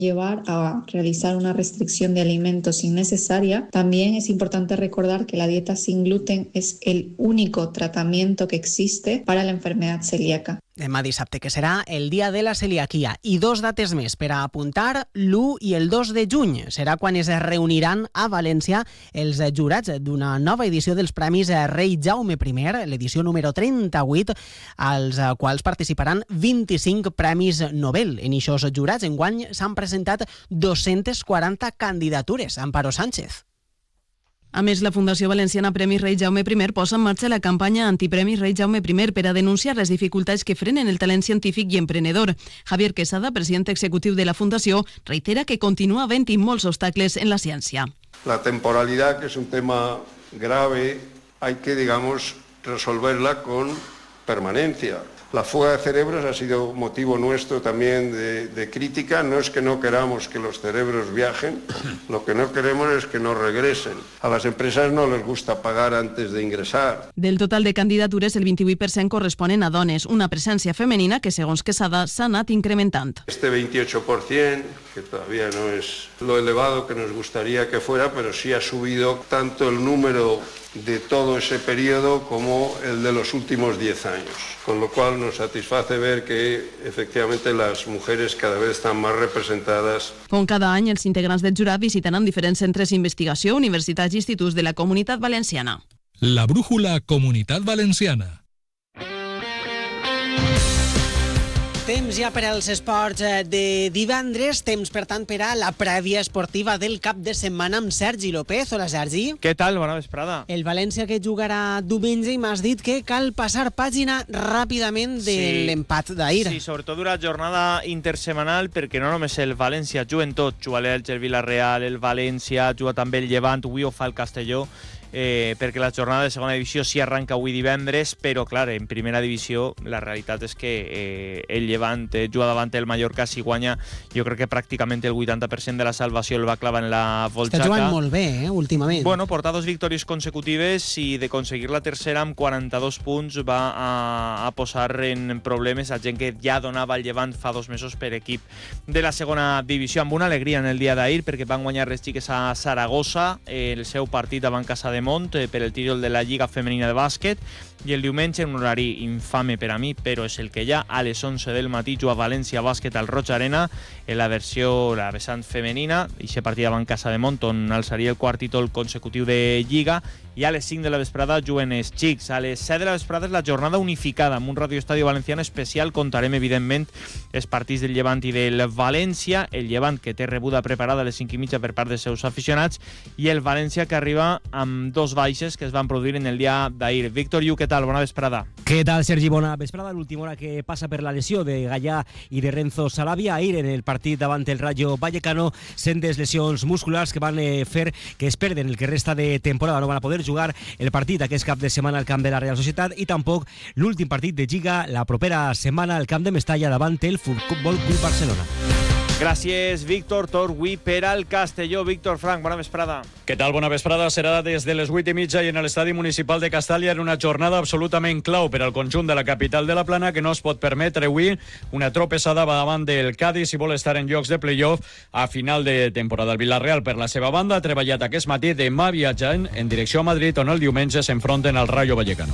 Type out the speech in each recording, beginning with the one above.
llevar a realizar una restricción de alimentos innecesaria. También es importante recordar que la dieta sin gluten es el único tratamiento que existe para la enfermedad celíaca. Demà dissabte, que serà el dia de la celiaquia, i 2 dates més per a apuntar, l'1 i el 2 de juny. Serà quan es reuniran a València els jurats d'una nova edició dels Premis Rei Jaume I, l'edició número 38, als quals participaran 25 Premis Nobel. En eixos jurats, enguany s'han presentat 240 candidatures. Amparo Sánchez. A més, la Fundació Valenciana Premis Rei Jaume I posa en marxa la campanya Antipremis Rei Jaume I per a denunciar les dificultats que frenen el talent científic i emprenedor. Javier Quesada, president executiu de la Fundació, reitera que continua havent-hi molts obstacles en la ciència. La temporalidad, que es un tema grave, hay que, resolverla con permanencia. La fuga de cerebros ha sido motivo nuestro también de crítica. No es que no queramos que los cerebros viajen, lo que no queremos es que no regresen. A las empresas no les gusta pagar antes de ingresar. Del total de candidatures, el 28% corresponen a dones, una presència femenina que, segons Quesada, s'ha anat incrementant. Este 28%, que todavía no es lo elevado que nos gustaría que fuera, pero sí ha subido tanto el número de todo ese periodo como el de los últimos 10 años, con lo cual nos satisface ver que efectivamente las mujeres cada vez están más representadas. Com cada any, els integrants del jurat visitaran diferents centres d'investigació, universitats i instituts de la Comunitat Valenciana. La brújula Comunitat Valenciana. Temps ja per als esports de divendres, temps per tant per a la prèvia esportiva del cap de setmana amb Sergi López. Hola Sergi. Què tal? Bona vesprada. El València que jugarà diumenge i m'has dit que cal passar pàgina ràpidament de l'empat d'ahir. Sí, sobretot una jornada intersemanal perquè no només el València juguen tot, juga l'Elche, el Villarreal, el València, juga també el Llevant, avui ho fa el Castelló. Perquè la jornada de segona divisió sí arranca avui divendres, però clar, en primera divisió la realitat és que el Llevant juga davant el Mallorca, si guanya jo crec que pràcticament el 80% de la salvació el va clavar en la Volxaca. Està jugant molt bé, últimament. Bueno, portar 2 victòries consecutives i de aconseguir la tercera amb 42 punts va a posar en problemes a gent que ja donava el Llevant fa 2 mesos per equip de la segona divisió, amb una alegria en el dia d'ahir perquè van guanyar les xiques a Saragossa el seu partit davant Casa de Mont per el títol de la Lliga Femenina de Bàsquet, i el diumenge, en un horari infame per a mi, però és el que hi ha, a les 11 del matí juga València Bàsquet al Roig Arena en la versió, la vessant femenina, i aquest partit davant Casa de Mont on alçaria el quart títol consecutiu de Lliga, i a les 5 de la vesprada juguen els xics. A les 7 de la vesprada és la jornada unificada amb un Radio Estadio Valenciano especial. Contarem evidentment els partits del Llevant i del València, el Llevant que té rebuda preparada a les 5:30 per part dels seus aficionats, i el València que arriba amb 2 baixes que es van produir en el dia d'ahir. Víctor Yu, què tal? Bona vesprada. Què tal, Sergi? Bona vesprada. L'última hora que passa per la lesió de Gallà i de Renzo Sarabia ahir en el partit davant el Rayo Vallecano, sendes lesions musculars que van fer que es perden el que resta de temporada. No van a poder jugar el partit aquest cap de setmana al camp de la Real Societat i tampoc l'últim partit de Lliga la propera setmana al camp de Mestalla davant el Futbol Club Barcelona. Gràcies, Víctor. Torgui per al Castelló. Víctor Frank, bona vesprada. Què tal? Bona vesprada. Serà des de les 8:30 i en l'estadi municipal de Castalla en una jornada absolutament clau per al conjunt de la capital de la Plana, que no es pot permetre avui una tropessada davant del Cádiz si vol estar en llocs de playoff a final de temporada. El Villarreal, per la seva banda, ha treballat aquest matí demà viatjant en direcció a Madrid, on el diumenge s'enfronten al Rayo Vallecano.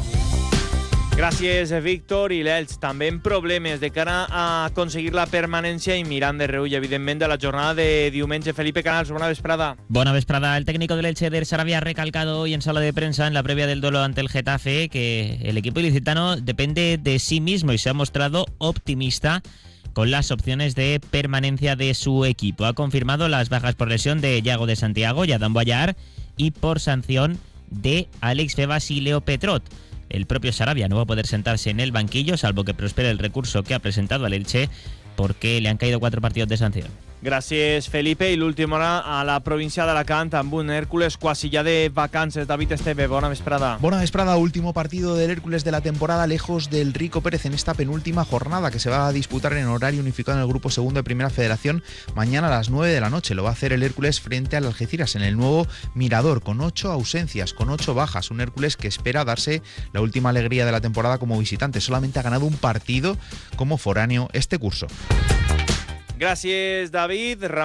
Gràcies, Víctor. I l'Elx també en problemes de cara a aconseguir la permanència i mirant de reull, evidentment, de la jornada de diumenge. Felipe Canals, bona vesprada. Buena vesprada. El técnico del Elche, Der Sarabia, ha recalcado hoy en sala de prensa en la previa del duelo ante el Getafe que el equipo ilicitano depende de sí mismo y se ha mostrado optimista con las opciones de permanencia de su equipo. Ha confirmado las bajas por lesión de Yago de Santiago y Adam Boyar y por sanción de Alex Febas y Leo Petrot. El propio Sarabia no va a poder sentarse en el banquillo, salvo que prospere el recurso que ha presentado al Elche, porque le han caído 4 partidos de sanción. Gràcies, Felipe. I l'última hora a la província d'Alacant amb un Hércules quasi ya de vacances. David Esteve, bona vesprada. Buena vesprada. Último partido del Hércules de la temporada lejos del Rico Pérez en esta penúltima jornada que se va a disputar en horario unificado en el Grupo Segundo de Primera Federación mañana a las 9 de la noche. Lo va a hacer el Hércules frente al Algeciras en el nuevo Mirador, con 8 ausencias, con 8 bajas. Un Hércules que espera darse la última alegría de la temporada como visitante. Solamente ha ganado un partido como foráneo este curso. Gràcies, David.